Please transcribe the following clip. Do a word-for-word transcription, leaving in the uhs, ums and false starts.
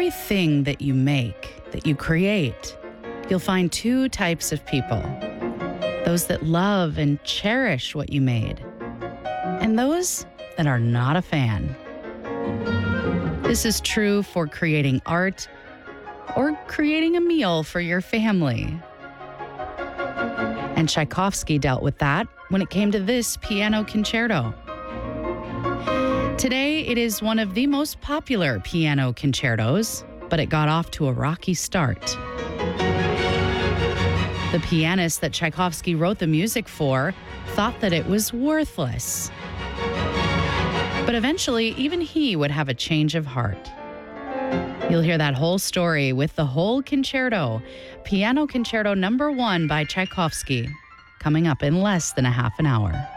everything that you make, that you create, you'll find two types of people. Those that love and cherish what you made, and those that are not a fan. This is true for creating art or creating a meal for your family. And Tchaikovsky dealt with that when it came to this piano concerto. Today, it is one of the most popular piano concertos, but it got off to a rocky start. The pianist that Tchaikovsky wrote the music for thought that it was worthless. But eventually, even he would have a change of heart. You'll hear that whole story with the whole concerto, Piano Concerto Number One by Tchaikovsky, coming up in less than a half an hour.